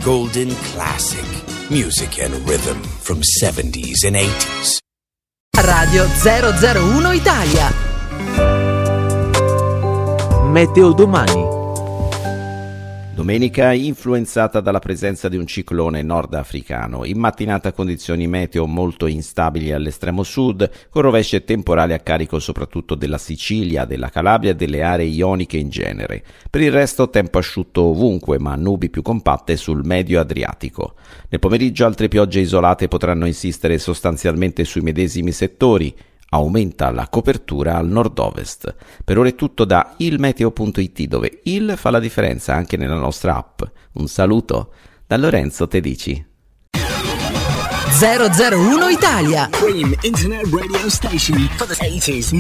golden classic. Music and rhythm from 70s and 80s. Radio 001 Italia. Meteo domani. Domenica influenzata dalla presenza di un ciclone nordafricano. In mattinata condizioni meteo molto instabili all'estremo sud, con rovesce temporali a carico soprattutto della Sicilia, della Calabria e delle aree ioniche in genere. Per il resto tempo asciutto ovunque, ma nubi più compatte sul medio Adriatico. Nel pomeriggio altre piogge isolate potranno insistere sostanzialmente sui medesimi settori. Aumenta la copertura al nord-ovest. Per ora è tutto da ilmeteo.it, dove il fa la differenza anche nella nostra app. Un saluto da Lorenzo Tedici. 001 Italia. Cream Internet Radio Station for the 80s.